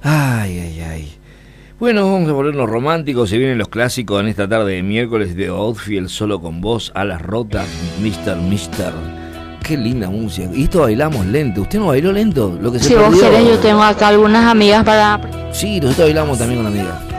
Ay, ay, ay. Bueno, vamos a ponernos románticos. Se vienen los clásicos en esta tarde de miércoles de Outfield, Solo con Vos, Alas Rotas, Mister. Qué linda música. Y esto bailamos lento. ¿Usted no bailó lento? Lo que se Si perdió. vos querés, yo tengo acá algunas amigas para... Sí, nosotros bailamos también con amigas.